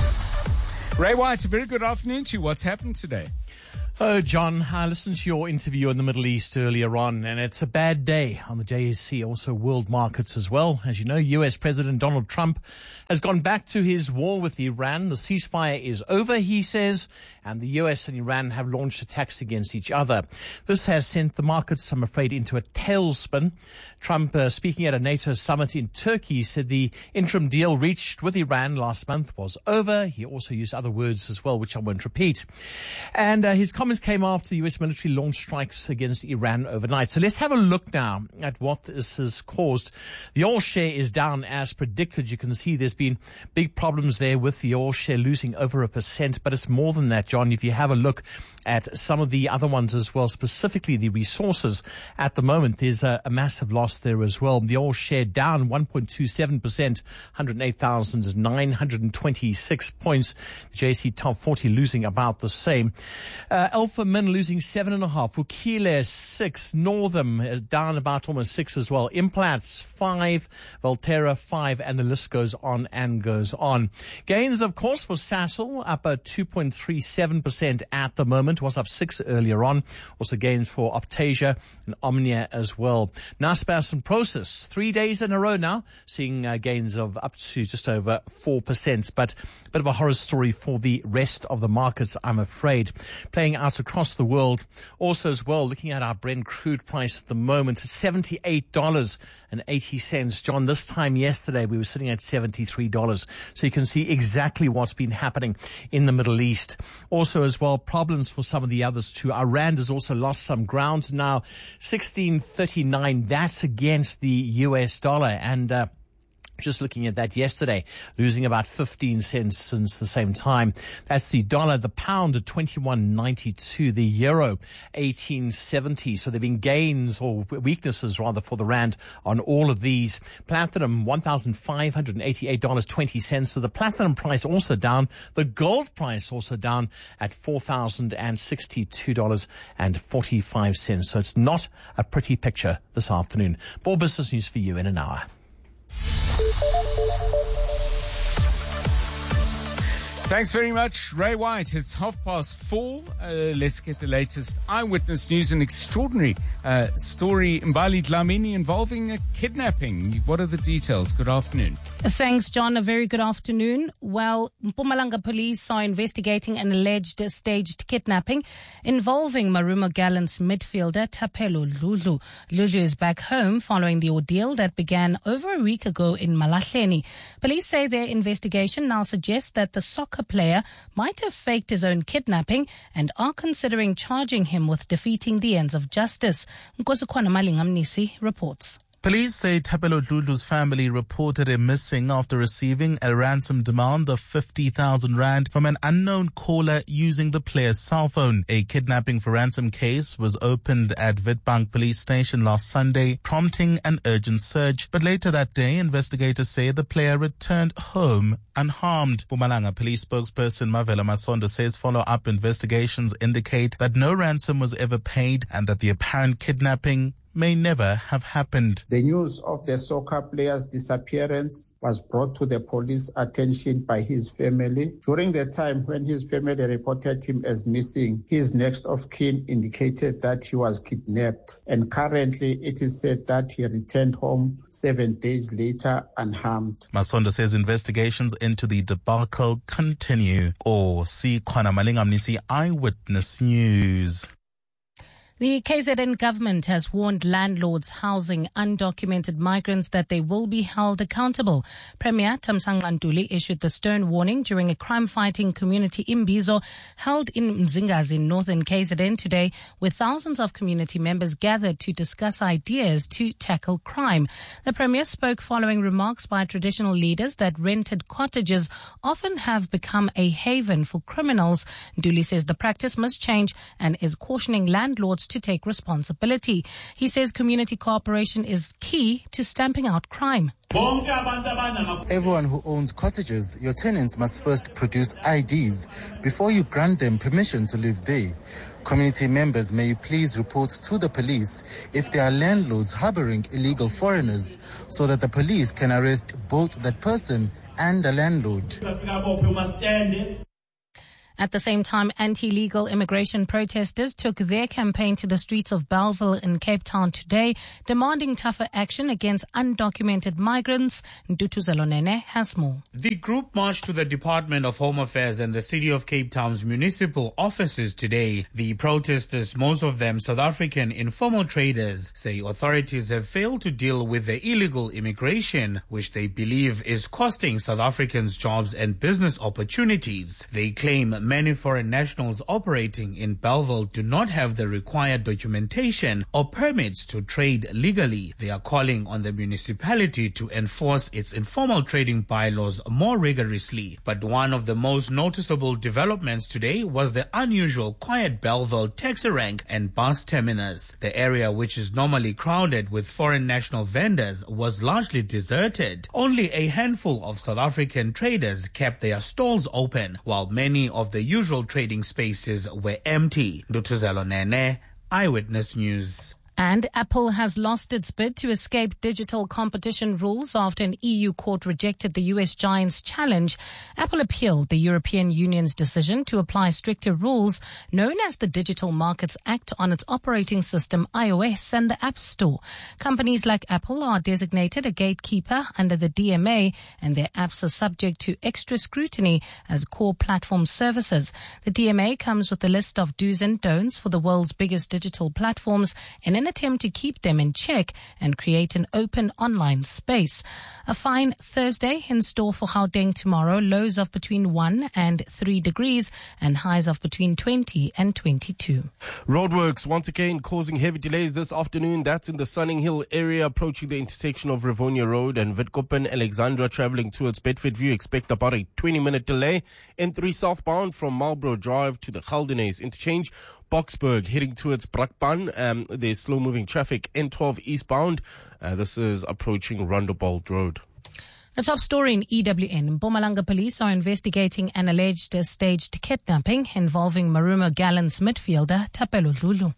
Ray White, a very good afternoon to you. What's happened today? Oh, John, I listened to your interview in the Middle East earlier on, and it's a bad day on the J S C, also world markets as well. As you know, U S President Donald Trump has gone back to his war with Iran. The ceasefire is over, he says, and the U S and Iran have launched attacks against each other. This has sent the markets, I'm afraid, into a tailspin. Trump, uh, speaking at a NATO summit in Turkey, said the interim deal reached with Iran last month was over. He also used other words as well, which I won't repeat. And uh, his comments came after the U S military launched strikes against Iran overnight. So let's have a look now at what this has caused. The oil share is down as predicted. You can see there's been big problems there with the oil share losing over a percent, but it's more than that, John. If you have a look at some of the other ones as well, specifically the resources at the moment, there's a, a massive loss there as well. The oil share down one point two seven percent, one hundred eight thousand nine hundred twenty-six points. The J C Top forty losing about the same. Uh, Alpha Min losing seven and a half. Vukile six. Northam uh, down about almost six as well. Implats five. Valterra five, and the list goes on and goes on. Gains, of course, for Sasol up at two point three seven percent at the moment. Was up six earlier on. Also gains for Optasia and Omnia as well. Naspers and Prosus, three days in a row now, seeing uh, gains of up to just over four percent. But a bit of a horror story for the rest of the markets, I'm afraid. Playing out across the world. Also as well, looking at our Brent crude price at the moment, seventy-eight dollars and eighty cents. John, this time yesterday we were sitting at seventy-three dollars. So you can see exactly what's been happening in the Middle East. Also as well, problems for some of the others too. Our rand has also lost some ground now. sixteen thirty-nine, that's against the U S dollar. And, uh, just looking at that yesterday, losing about fifteen cents since the same time. That's the dollar. The pound at twenty-one ninety-two. The euro eighteen seventy. So there have been gains or weaknesses rather for the rand on all of these. Platinum one thousand five hundred eighty-eight dollars and twenty cents. So the platinum price also down. The gold price also down at four thousand sixty-two dollars and forty-five cents. So it's not a pretty picture this afternoon. More business news for you in an hour. Thanks very much, Ray White. It's half past four. Uh, let's get the latest eyewitness news. An extraordinary uh, story, Mbali Dlamini, involving a kidnapping. What are the details? Good afternoon. Thanks, John. A very good afternoon. Well, Mpumalanga police are investigating an alleged staged kidnapping involving Marumo Gallants midfielder Thapelo Dludlu. Dludlu is back home following the ordeal that began over a week ago in Malahleni. Police say their investigation now suggests that the soccer player might have faked his own kidnapping and are considering charging him with defeating the ends of justice. Nkosukwana Malingamnisi reports. Police say Thapelo Dludlu's family reported him missing after receiving a ransom demand of fifty thousand rand from an unknown caller using the player's cell phone. A kidnapping for ransom case was opened at Witbank police station last Sunday, prompting an urgent search. But later that day, investigators say the player returned home unharmed. Mpumalanga police spokesperson Mavela Masondo says follow-up investigations indicate that no ransom was ever paid and that the apparent kidnapping may never have happened. The news of the soccer player's disappearance was brought to the police attention by his family. During the time when his family reported him as missing, his next of kin indicated that he was kidnapped, and currently it is said that he returned home seven days later unharmed. Masondo says investigations into the debacle continue. Or see Kwana Malingamnisi, Eyewitness News. The K Z N government has warned landlords housing undocumented migrants that they will be held accountable. Premier Thamsanqa Ntuli issued the stern warning during a crime-fighting community imbizo held in Mzingazi in northern K Z N today, where thousands of community members gathered to discuss ideas to tackle crime. The Premier spoke following remarks by traditional leaders that rented cottages often have become a haven for criminals. Ntuli says the practice must change and is cautioning landlords to take responsibility. He says community cooperation is key to stamping out crime. Everyone who owns cottages, your tenants must first produce I Ds before you grant them permission to live there. Community members, may you please report to the police if there are landlords harboring illegal foreigners so that the police can arrest both that person and the landlord. At the same time, anti-legal immigration protesters took their campaign to the streets of Bellville in Cape Town today, demanding tougher action against undocumented migrants. Ndutuzelo Nene has more. The group marched to the Department of Home Affairs and the City of Cape Town's municipal offices today. The protesters, most of them South African informal traders, say authorities have failed to deal with the illegal immigration, which they believe is costing South Africans jobs and business opportunities. They claim many foreign nationals operating in Bellville do not have the required documentation or permits to trade legally. They are calling on the municipality to enforce its informal trading bylaws more rigorously. But one of the most noticeable developments today was the unusual quiet Bellville taxi rank and bus terminus. The area, which is normally crowded with foreign national vendors, was largely deserted. Only a handful of South African traders kept their stalls open, while many of the usual trading spaces were empty. Ndutuzelo Nene, Eyewitness News. And Apple has lost its bid to escape digital competition rules after an E U court rejected the U S giant's challenge. Apple appealed the European Union's decision to apply stricter rules known as the Digital Markets Act on its operating system iOS and the App Store. Companies like Apple are designated a gatekeeper under the D M A, and their apps are subject to extra scrutiny as core platform services. The D M A comes with a list of do's and don'ts for the world's biggest digital platforms in an attempt to keep them in check and create an open online space. A fine Thursday in store for Gauteng tomorrow, lows of between one and three degrees and highs of between twenty and twenty-two. Roadworks once again causing heavy delays this afternoon. That's in the Sunning Hill area approaching the intersection of Rivonia Road and Witkoppen. Alexandra traveling towards Bedford View. Expect about a twenty minute delay. N three southbound from Marlborough Drive to the Galdenays interchange. Boksburg heading towards Brakpan. Um, there's slow-moving traffic. N twelve eastbound. Uh, this is approaching Rondebold Road. The top story in E W N. Mpumalanga police are investigating an alleged staged kidnapping involving Marumo Gallants midfielder Thapelo Dludlu.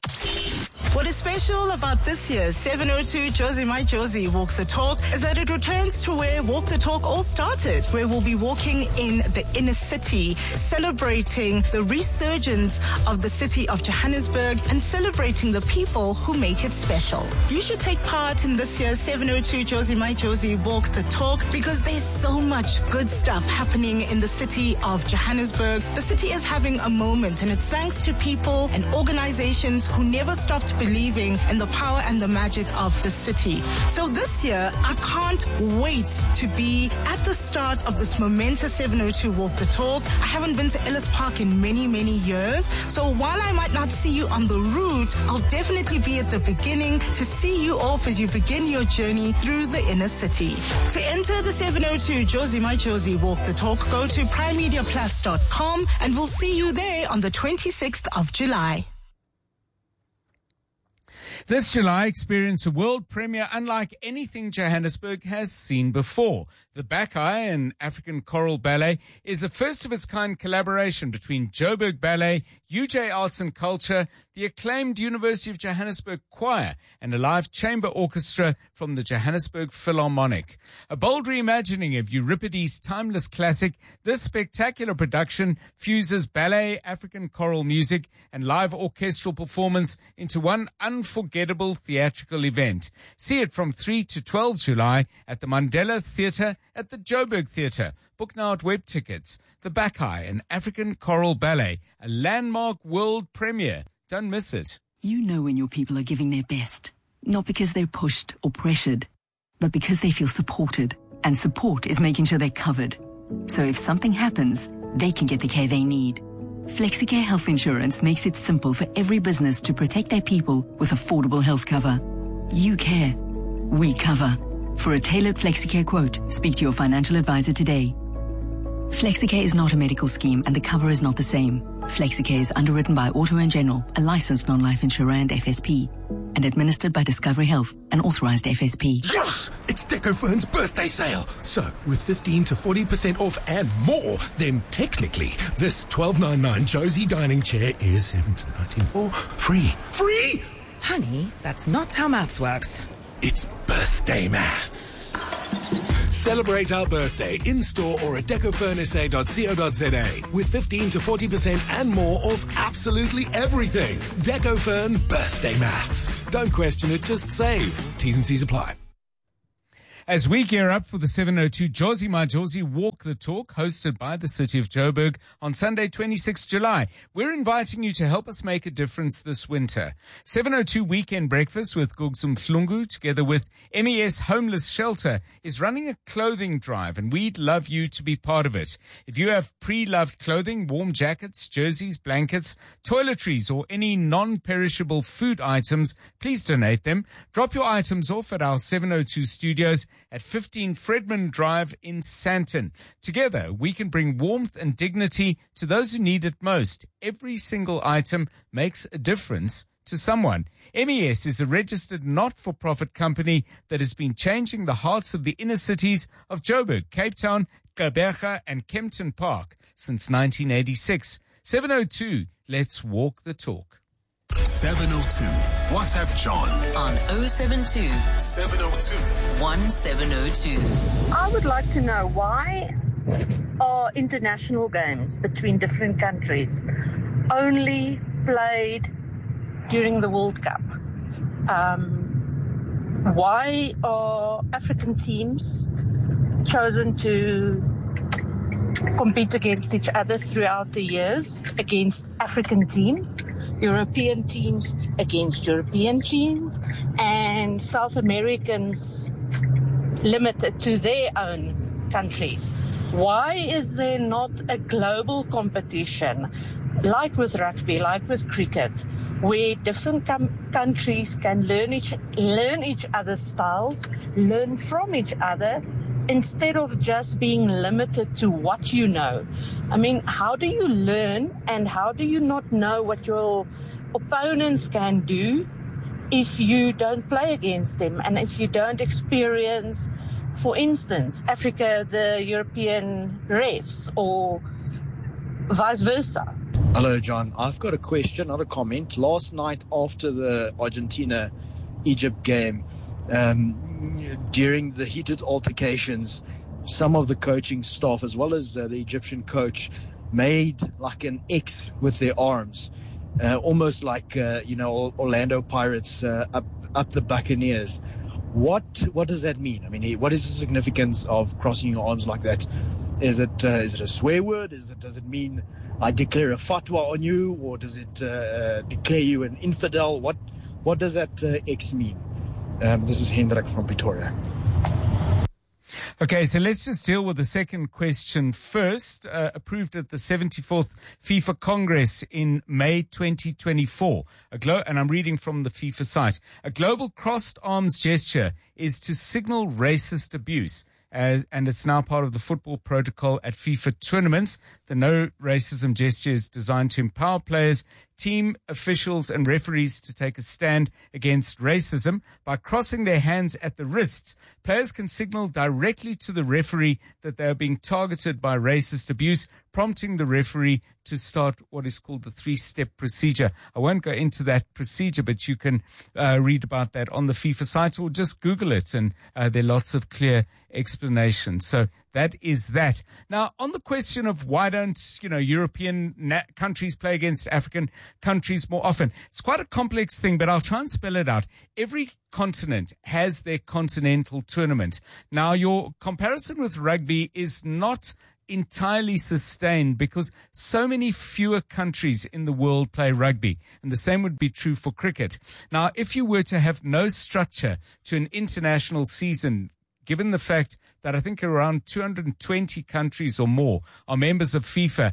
What is special about this year's seven oh two Josie My Josie Walk the Talk is that it returns to where Walk the Talk all started, where we'll be walking in the inner city, celebrating the resurgence of the city of Johannesburg and celebrating the people who make it special. You should take part in this year's seven oh two Josie My Josie Walk the Talk because there's so much good stuff happening in the city of Johannesburg. The city is having a moment, and it's thanks to people and organizations who never stopped believing in the power and the magic of the city. So this year, I can't wait to be at the start of this momentous seven oh two Walk the Talk. I haven't been to Ellis Park in many, many years. So while I might not see you on the route, I'll definitely be at the beginning to see you off as you begin your journey through the inner city. To enter the seven oh two Josie My Josie Walk the Talk, go to prime media plus dot com and we'll see you there on the twenty-sixth of July. This July experienced a world premiere unlike anything Johannesburg has seen before. The Bacchae, an African choral ballet, is a first-of-its-kind collaboration between Joburg Ballet, U J Arts and Culture, the acclaimed University of Johannesburg Choir, and a live chamber orchestra from the Johannesburg Philharmonic. A bold reimagining of Euripides' timeless classic, this spectacular production fuses ballet, African choral music, and live orchestral performance into one unforgettable theatrical event. See it from three to twelve July at the Mandela Theatre at the Joburg Theatre. Book now at web tickets. The Bacchae, an African choral ballet, a landmark world premiere. Don't miss it. You know when your people are giving their best, not because they're pushed or pressured, but because they feel supported. And support is making sure they're covered. So if something happens, they can get the care they need. FlexiCare Health Insurance makes it simple for every business to protect their people with affordable health cover. You care. We cover. For a tailored FlexiCare quote, speak to your financial advisor today. FlexiCare is not a medical scheme and the cover is not the same. Flexicare is underwritten by Auto and General, a licensed non-life insurer and F S P, and administered by Discovery Health, an authorized F S P. Yes! It's Decofern's birthday sale. So, with fifteen to forty percent off and more, then technically, this twelve ninety-nine Josie dining chair is seventeen ninety-four free. Free! Honey, that's not how maths works. It's birthday maths. Celebrate our birthday in-store or at decofurnace dot co dot za with fifteen to forty percent and more off absolutely everything. Decofern birthday maths. Don't question it, just save. T's and C's apply. As we gear up for the seven oh two Josie My Josie Walk the Talk, hosted by the City of Joburg on Sunday, twenty-sixth of July, we're inviting you to help us make a difference this winter. seven oh two Weekend Breakfast with Gugsum Mhlungu, together with M E S Homeless Shelter, is running a clothing drive, and we'd love you to be part of it. If you have pre-loved clothing, warm jackets, jerseys, blankets, toiletries, or any non-perishable food items, please donate them. Drop your items off at our seven oh two studios at fifteen Fredman Drive in Sandton. Together, we can bring warmth and dignity to those who need it most. Every single item makes a difference to someone. M E S is a registered not-for-profit company that has been changing the hearts of the inner cities of Joburg, Cape Town, Gqeberha, and Kempton Park since nineteen eighty-six. seven oh two, let's walk the talk. seven oh two. WhatsApp John on oh seven two, seven oh two, one seven oh two. I would like to know, why are international games between different countries only played during the World Cup? Um, why are African teams chosen to compete against each other throughout the years, against African teams, European teams against European teams, and South Americans limited to their own countries? Why is there not a global competition, like with rugby, like with cricket, where different com- countries can learn each, learn each other's styles, learn from each other, instead of just being limited to what you know? I mean, how do you learn, and how do you not know what your opponents can do if you don't play against them, and if you don't experience, for instance, Africa, the European refs, or vice versa? Hello, John. I've got a question, not a comment. Last night after the Argentina-Egypt game, um, during the heated altercations, some of the coaching staff, as well as uh, the Egyptian coach, made like an X with their arms, uh, almost like, uh, you know, Orlando Pirates uh, up up the Buccaneers. What what does that mean? I mean, what is the significance of crossing your arms like that? Is it uh, is it a swear word? Is it does it mean I declare a fatwa on you, or does it uh, uh, declare you an infidel? What what does that uh, X mean? Um, this is Hendrik from Pretoria. Okay, so let's just deal with the second question first. Uh, approved at the seventy-fourth FIFA Congress in May twenty twenty-four. A glo- and I'm reading from the FIFA site. A global crossed arms gesture is to signal racist abuse. Uh, and it's now part of the football protocol at FIFA tournaments. The no racism gesture is designed to empower players, team officials and referees to take a stand against racism. By crossing their hands at the wrists, players can signal directly to the referee that they are being targeted by racist abuse, prompting the referee to start what is called the three-step procedure. I won't go into that procedure, but you can uh, read about that on the FIFA site, or just Google it, and uh, there are lots of clear explanations. So that is that. Now, on the question of why don't, you know, European na- countries play against African countries more often, it's quite a complex thing, but I'll try and spell it out. Every continent has their continental tournament. Now, your comparison with rugby is not entirely sustained because so many fewer countries in the world play rugby, and the same would be true for cricket. Now, if you were to have no structure to an international season, given the fact that I think around two hundred twenty countries or more are members of FIFA,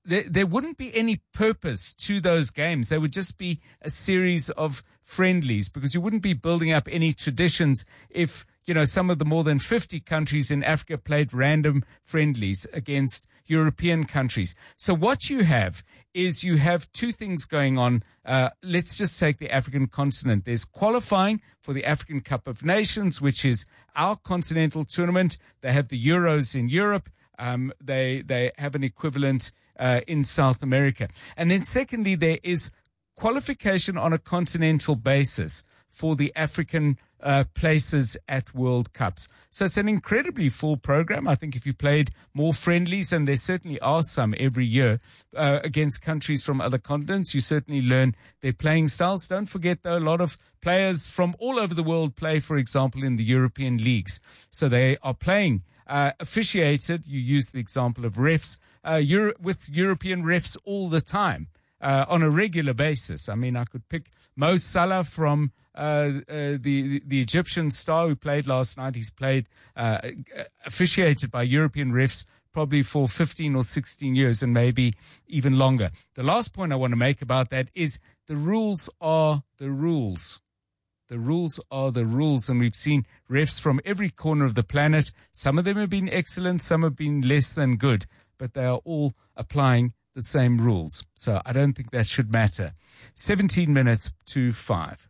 there, there wouldn't be any purpose to those games. They would just be a series of friendlies, because you wouldn't be building up any traditions if, you know, some of the more than fifty countries in Africa played random friendlies against European countries. So what you have is you have two things going on. Uh, let's just take the African continent. There's qualifying for the African Cup of Nations, which is our continental tournament. They have the Euros in Europe. Um, they, they have an equivalent uh, in South America. And then secondly, there is qualification on a continental basis for the African uh, places at World Cups. So it's an incredibly full program. I think if you played more friendlies, and there certainly are some every year, uh, against countries from other continents, you certainly learn their playing styles. Don't forget, though, a lot of players from all over the world play, for example, in the European leagues. So they are playing uh, officiated. You use the example of refs, uh, Euro- with European refs all the time. Uh, on a regular basis. I mean, I could pick Mo Salah from uh, uh, the the Egyptian star who played last night. He's played uh, officiated by European refs probably for fifteen or sixteen years, and maybe even longer. The last point I want to make about that is the rules are the rules. The rules are the rules, and we've seen refs from every corner of the planet. Some of them have been excellent, some have been less than good, but they are all applying the same rules. So I don't think that should matter. seventeen minutes to five.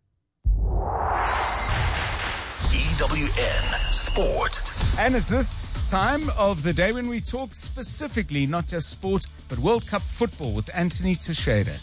E W N Sport. And it's this time of the day when we talk specifically, not just sport, but World Cup football with Anthony Teixeira.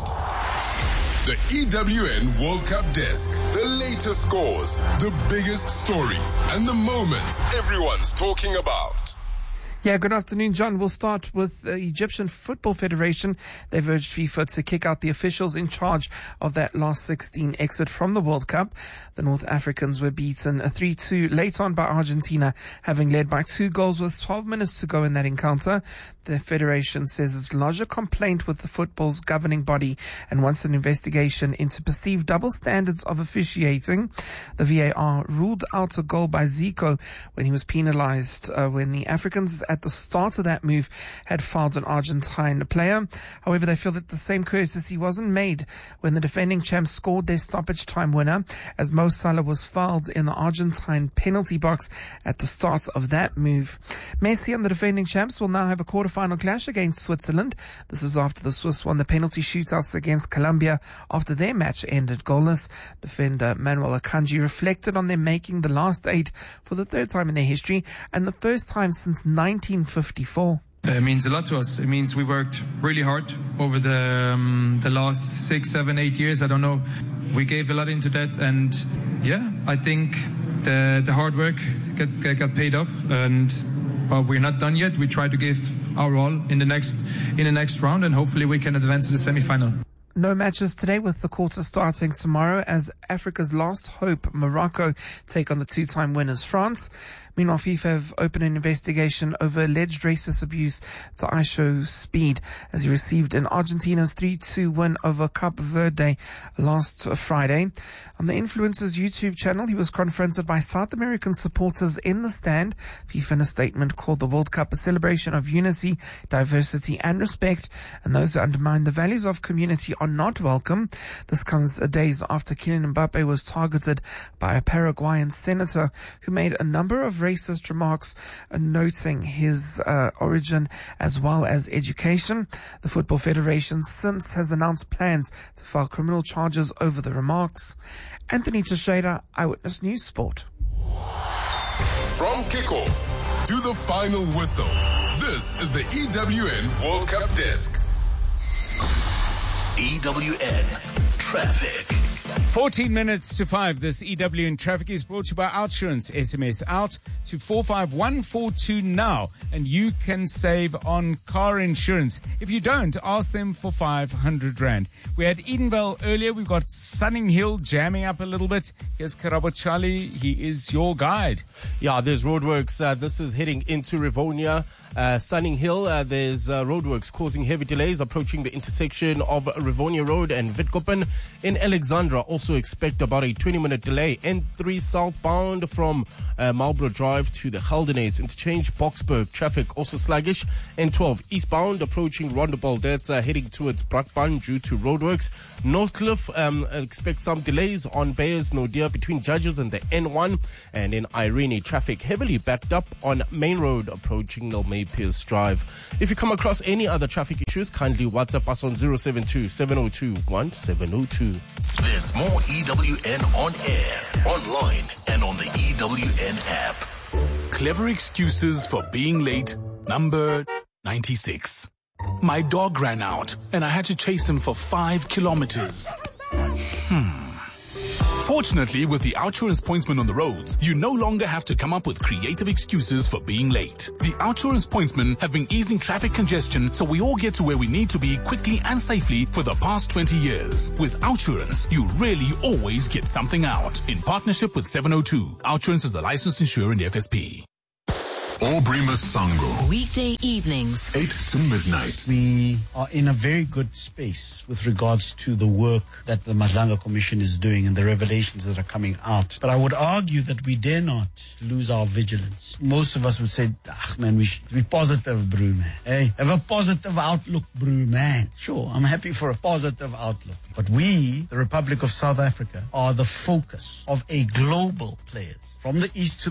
The E W N World Cup Desk. The latest scores, the biggest stories, and the moments everyone's talking about. Yeah, good afternoon, John. We'll start with the Egyptian Football Federation. They've urged FIFA to kick out the officials in charge of that last sixteen exit from the World Cup. The North Africans were beaten three two late on by Argentina, having led by two goals with twelve minutes to go in that encounter. The federation says it's lodged a complaint with the football's governing body and wants an investigation into perceived double standards of officiating. The V A R ruled out a goal by Zico when he was penalized uh, when the Africans at the start of that move had fouled an Argentine player. However, they feel that the same courtesy wasn't made when the defending champs scored their stoppage time winner, as Mo Salah was fouled in the Argentine penalty box at the start of that move. Messi and the defending champs will now have a quarter-final clash against Switzerland. This is after the Swiss won the penalty shootouts against Colombia after their match ended goalless. Defender Manuel Akanji reflected on them making the last eight for the third time in their history and the first time since nineteen fifty-four. It means a lot to us. It means we worked really hard over the um, the last six, seven, eight years. I don't know. We gave a lot into that, and yeah, I think the the hard work got, got paid off. And but we're not done yet. We try to give our all in the next in the next round, and hopefully we can advance to the semi-final. No matches today, with the quarter starting tomorrow as Africa's last hope, Morocco, take on the two-time winners, France. Meanwhile, FIFA have opened an investigation over alleged racist abuse to Aisho Speed as he received an Argentina's three two win over Cape Verde last Friday. On the influencer's YouTube channel, he was confronted by South American supporters in the stand. FIFA in a statement called the World Cup a celebration of unity, diversity and respect, and those who undermine the values of community are not welcome. This comes days after Kylian Mbappe was targeted by a Paraguayan senator who made a number of racist remarks uh, noting his uh, origin as well as education. The Football Federation since has announced plans to file criminal charges over the remarks. Anthony Teixeira, Eyewitness News Sport. From kickoff to the final whistle, this is the E W N World Cup Desk. E W N Traffic. fourteen minutes to five. This E W N Traffic is brought to you by Outsurance. S M S out to four five one four two now, and you can save on car insurance. If you don't, ask them for five hundred rand. We had Edenvale earlier. We've got Sunning Hill jamming up a little bit. Here's Karabo Charlie. He is your guide. Yeah, there's roadworks. Uh, this is heading into Rivonia. Uh, Sunning Hill, uh, there's uh, roadworks causing heavy delays approaching the intersection of Rivonia Road and Witkoppen. In Alexandra, Centra also expect about a twenty minute delay. N three southbound from uh, Marlborough Drive to the Geldenays interchange, Boksburg, traffic also sluggish. N twelve eastbound approaching Rondebult, that's uh, heading towards Brakpan due to roadworks. Northcliffe um, expect some delays on Bayers Nodia between Judges and the N one. And in Irene, traffic heavily backed up on Main Road approaching Nelmay Pierce Drive. If you come across any other traffic issues, kindly WhatsApp us on zero seven two, seven zero two, one seven zero two. There's more E W N on air, online, and on the E W N app. Clever excuses for being late, number ninety-six. My dog ran out, and I had to chase him for five kilometers. Hmm. Fortunately, with the Outsurance Pointsman on the roads, you no longer have to come up with creative excuses for being late. The Outsurance Pointsmen have been easing traffic congestion so we all get to where we need to be quickly and safely for the past twenty years. With Outsurance, you really always get something out. In partnership with seven oh two, Outsurance is a licensed insurer in the F S P. Aubrey Masango. Weekday evenings, eight to midnight. We are in a very good space with regards to the work that the Madlanga Commission is doing and the revelations that are coming out. But I would argue that we dare not lose our vigilance. Most of us would say, ah, man, we should be positive, bro, man. Hey, have a positive outlook, bro, man. Sure, I'm happy for a positive outlook. But we, the Republic of South Africa, are the focus of a global players from the east to